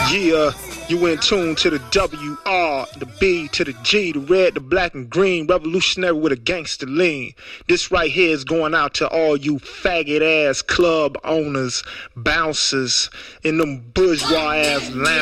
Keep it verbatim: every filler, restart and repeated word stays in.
Yeah, you in tune to the W R, the B to the G, the red, the black and green, revolutionary with a gangster lean. This right here is going out to all you faggot ass club owners, bouncers, and them bourgeois ass lounge